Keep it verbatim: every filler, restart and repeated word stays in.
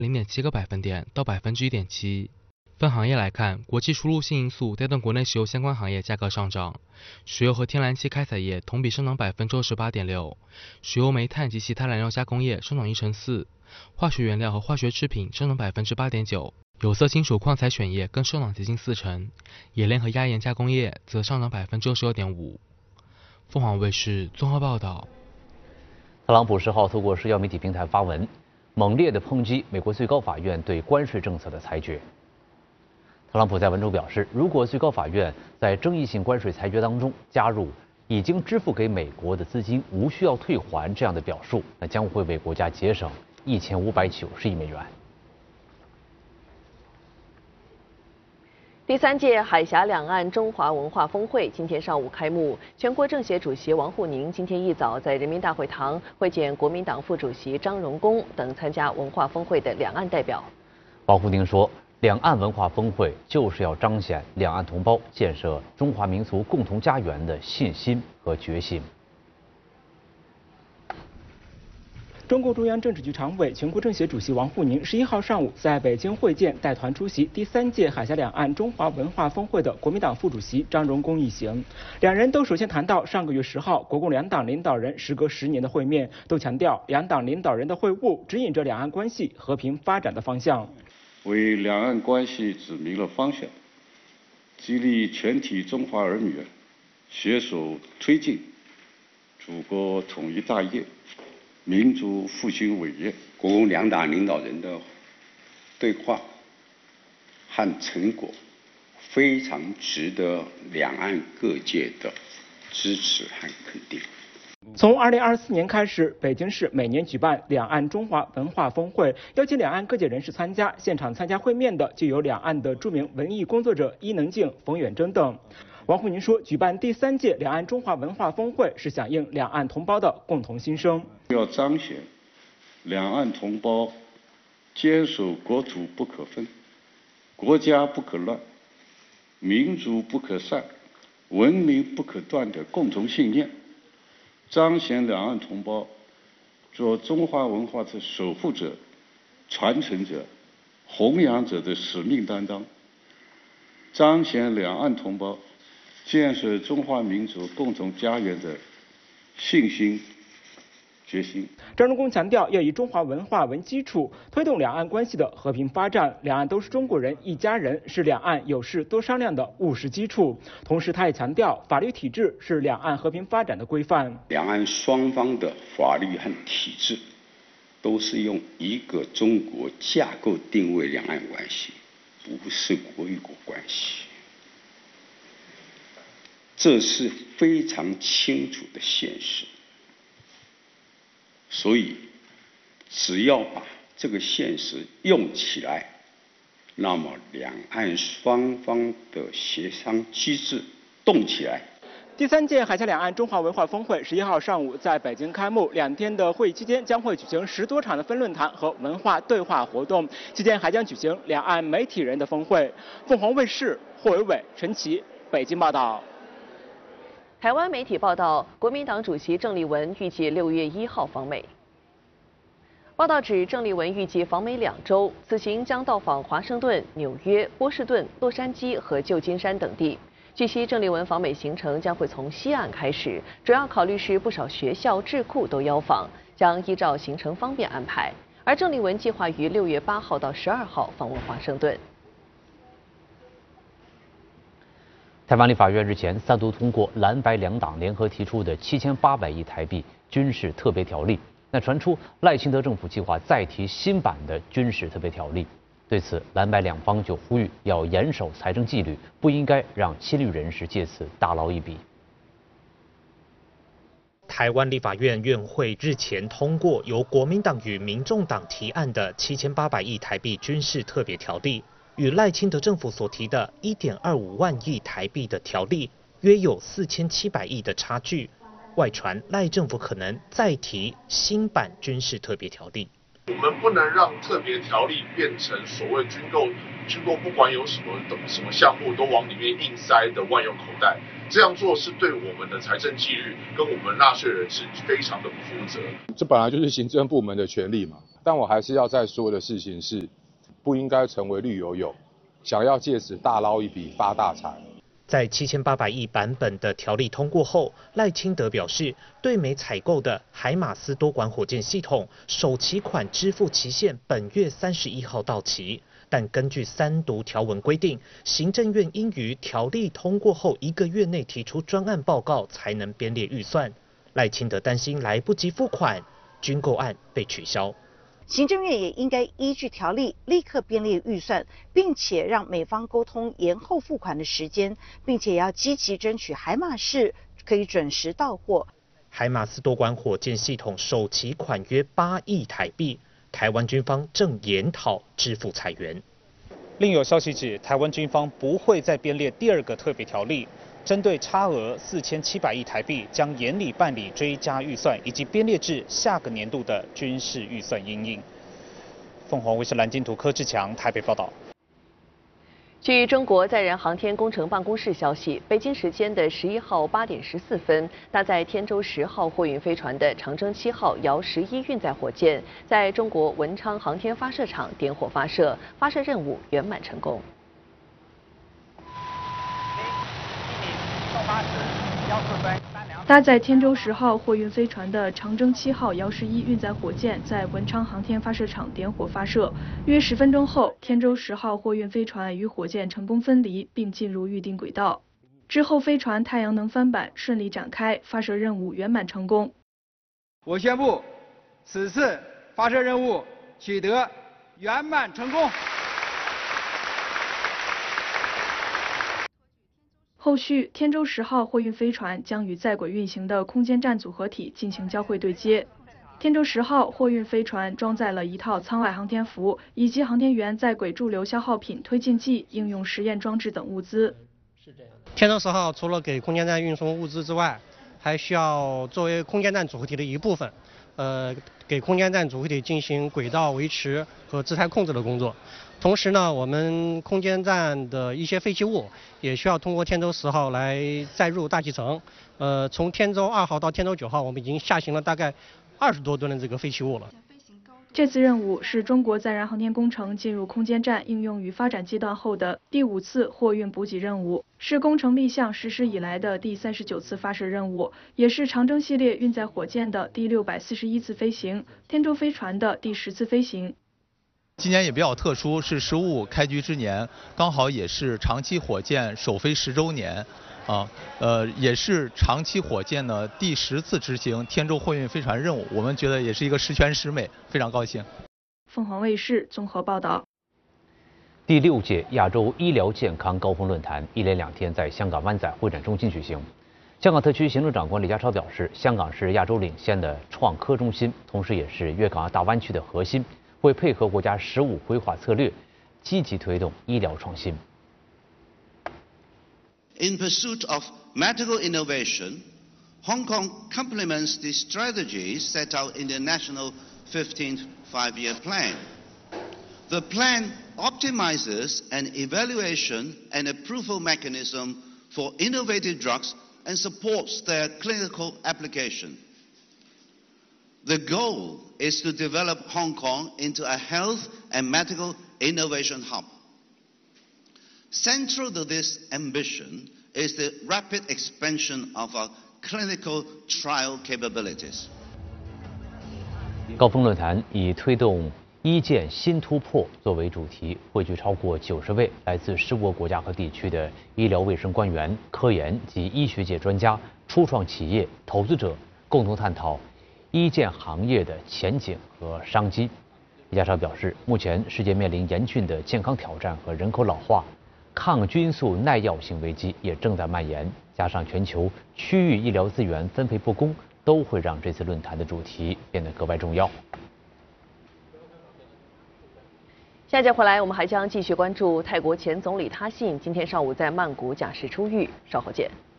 零点七个百分点到百分之一点七。分行业来看，国际输入性因素带动国内石油相关行业价格上涨，石油和天然气开采业同比上涨百分之二十八点六，石油煤炭及其他燃料加工业上涨一成四，化学原料和化学制品上涨百分之八点九，有色金属矿采选业更上涨接近四成，冶炼和压延加工业则上涨百分之二十二点五。凤凰卫视综合报道。 特朗普十号透过社交媒体平台发文，猛烈地抨击美国最高法院对关税政策的裁决。特朗普在文中表示，如果最高法院在争议性关税裁决当中加入已经支付给美国的资金无需要退还这样的表述，那将会为国家节省一千五百九十亿美元。 第三届海峡两岸中华文化峰会今天上午开幕，全国政协主席王沪宁今天一早在人民大会堂会见国民党副主席张荣恭等参加文化峰会的两岸代表。 王沪宁说，两岸文化峰会就是要彰显两岸同胞建设中华民族共同家园的信心和决心。 中共中央政治局常委、全国政协主席王沪宁十一号上午在北京会见带团出席第三届海峡两岸中华文化峰会的国民党副主席张荣恭一行。两人都首先谈到上个月十号国共两党领导人时隔十年的会面，都强调两党领导人的会晤指引着两岸关系和平发展的方向， 为两岸关系指明了方向，激励全体中华儿女携手推进祖国统一大业、民族复兴伟业。 国共两党领导人的对话和成果非常值得两岸各界的支持和肯定。 从二零二四年开始，北京市每年举办两岸中华文化峰会，邀请两岸各界人士参加。现场参加会面的就有两岸的著名文艺工作者伊能静、冯远征等。王沪宁说，举办第三届两岸中华文化峰会是响应两岸同胞的共同心声， 要彰显两岸同胞坚守国土不可分、国家不可乱、民族不可散、文明不可断的共同信念，彰显两岸同胞做中华文化的守护者、传承者、弘扬者的使命担当，彰显两岸同胞建设中华民族共同家园的信心、决心。 张荣恭强调，要以中华文化为基础，推动两岸关系的和平发展。两岸都是中国人，一家人，是两岸有事多商量的务实基础。同时，他也强调，法律体制是两岸和平发展的规范。 两岸双方的法律和体制都是用一个中国架构定位两岸关系，不是国与国关系。这是非常清楚的现实，所以只要把这个现实用起来，那么两岸双方的协商机制动起来。 第三届海峡两岸中华文化峰会十一号上午在北京开幕，两天的会议期间将会举行十多场的分论坛和文化对话活动，期间还将举行两岸媒体人的峰会。凤凰卫视霍伟伟、陈琦北京报道。 台湾媒体报道，国民党主席郑丽文预计六月一号访美。报道指，郑丽文预计访美两周，此行将到访华盛顿、纽约、波士顿、洛杉矶和旧金山等地。据悉，郑丽文访美行程将会从西岸开始，主要考虑是不少学校、智库都邀访，将依照行程方便安排。而郑丽文计划于六月八号到十二号访问华盛顿。 台湾立法院日前三读通过蓝白两党联合提出的七千八百亿台币军事特别条例。那传出赖清德政府计划再提新版的军事特别条例。对此，蓝白两方就呼吁要严守财政纪律，不应该让亲绿人士借此大捞一笔。 台湾立法院院会日前通过由国民党与民众党提案的七千八百亿台币军事特别条例。与赖清德政府所提的 一点二五万亿台币的条例，约有四千七百亿的差距。外传赖政府可能再提新版军事特别条例。 我们不能让特别条例变成所谓军购，军购不管有什么什么项目都往里面硬塞的万用口袋。这样做是对我们的财政纪律跟我们纳税人是非常的不负责。 这本来就是行政部门的权利嘛，但我还是要再说的事情是，不应该成为绿油油，想要借此大捞一笔发大财。 在七千八百亿版本的条例通过后，赖清德表示，对美采购的海马斯多管火箭系统首期款支付期限本月三十一号到期，但根据三读条文规定，行政院应于条例通过后一个月内提出专案报告，才能编列预算。赖清德担心来不及付款，军购案被取消。 行政院也应该依据条例立刻编列预算，并且让美方沟通延后付款的时间，并且要积极争取海马式可以准时到货。 海马斯多管火箭系统首期款约八亿台币，台湾军方正研讨支付裁员。 另有消息指，台湾军方不会再编列第二个特别条例，针对差额四千七百亿台币，将严厉办理追加预算，以及编列至下个年度的军事预算因应。凤凰卫视蓝金图柯志强台北报道。 据中国载人航天工程办公室消息，北京时间的十一号八点十四分，搭载天舟十号货运飞船的长征七号遥十一运载火箭，在中国文昌航天发射场点火发射，发射任务圆满成功。 搭载天舟十号货运飞船的长征七号遥十一运载火箭在文昌航天发射场点火发射，约十分钟后，天舟十号货运飞船与火箭成功分离，并进入预定轨道。之后，飞船太阳能帆板顺利展开，发射任务圆满成功。 我宣布，此次发射任务取得圆满成功。 后续，天舟十号货运飞船将与在轨运行的空间站组合体进行交会对接。天舟十号货运飞船装载了一套舱外航天服以及航天员在轨驻留消耗品推进剂、应用实验装置等物资。 天舟十号除了给空间站运送物资之外，还需要作为空间站组合体的一部分，呃，给空间站组合体进行轨道维持和姿态控制的工作。同时呢，我们空间站的一些废弃物也需要通过天舟十号来载入大气层。呃，从天舟二号到天舟九号，我们已经下行了大概二十多吨的这个废弃物了。 这次任务是中国载人航天工程进入空间站应用与发展阶段后的第五次货运补给任务，是工程立项实施以来的第三十九次发射任务，也是长征系列运载火箭的第六百四十一次飞行，天舟飞船的第十次飞行。 今年也比较特殊，是十五开局之年，刚好也是长期火箭首飞十周年，啊，呃，也是长期火箭呢第十次执行天舟货运飞船任务，我们觉得也是一个十全十美，非常高兴。 凤凰卫视综合报道。 第六届亚洲医疗健康高峰论坛一连两天在香港湾仔会展中心举行。香港特区行政长官李家超表示，香港是亚洲领先的创科中心，同时也是粤港澳大湾区的核心。会配合国家“十五”规划策略，积极推动医疗创新。 In pursuit of medical innovation, Hong Kong complements the strategies set out in the National fifteenth Five-Year Plan. The plan optimizes an evaluation and approval mechanism for innovative drugs and supports their clinical application. The goal is to develop Hong Kong into a health and medical innovation hub. Central to this ambition is the rapid expansion of our clinical trial capabilities. 高峰论坛以推动医健新突破作为主题，汇聚超过九十位来自十五个国家和地区的医疗卫生官员、科研及医学界专家、初创企业、投资者，共同探讨医健行业的前景和商机。李家超表示，目前世界面临严峻的健康挑战和人口老化，抗菌素耐药性危机也正在蔓延，加上全球区域医疗资源分配不公，都会让这次论坛的主题变得格外重要。 下节回来，我们还将继续关注泰国前总理他信今天上午在曼谷假释出狱，稍后见。